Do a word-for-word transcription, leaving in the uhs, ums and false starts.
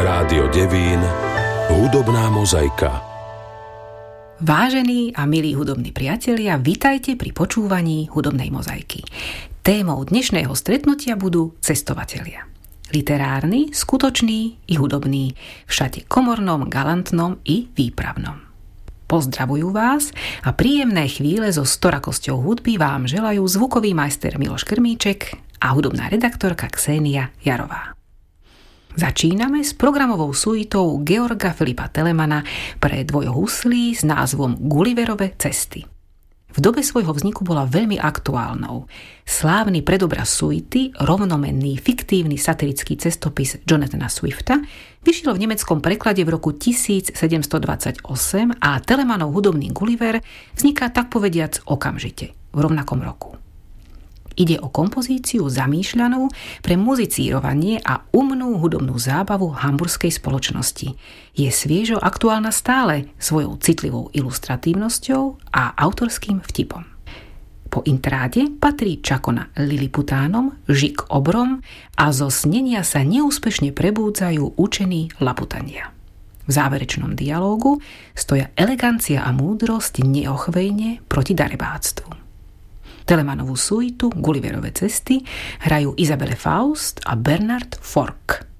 Rádio Devín, hudobná mozaika. Vážení a milí hudobní priatelia, vitajte pri počúvaní hudobnej mozaiky. Témou dnešného stretnutia budú cestovatelia. Literárny, skutočný i hudobný, všade komornom, galantnom i výpravnom. Pozdravujú vás a príjemné chvíle so storakosťou hudby vám želajú zvukový majster Miloš Krmíček a hudobná redaktorka Ksenia Jarová. Začíname s programovou suitou Georga Filipa Telemana pre dvojhuslí s názvom Gulliverove cesty. V dobe svojho vzniku bola veľmi aktuálnou. Slávny predobraz suity, rovnomenný fiktívny satirický cestopis Jonathana Swifta, vyšiel v nemeckom preklade v roku tisícsedemstodvadsaťosem a Telemanov hudobný Gulliver vzniká tak povediac okamžite, v rovnakom roku. Ide o kompozíciu zamýšľanú pre muzicírovanie a umnú hudobnú zábavu hamburskej spoločnosti. Je sviežo aktuálna stále svojou citlivou ilustratívnosťou a autorským vtipom. Po intráde patrí čakona Liliputánom, žik obrom a zo snenia sa neúspešne prebúdzajú učení laputania. V záverečnom dialógu stoja elegancia a múdrosť neochvejne proti darebáctvu. Telemanovú suitu Gulliverove cesty hrajú Isabelle Faust a Bernard Fork.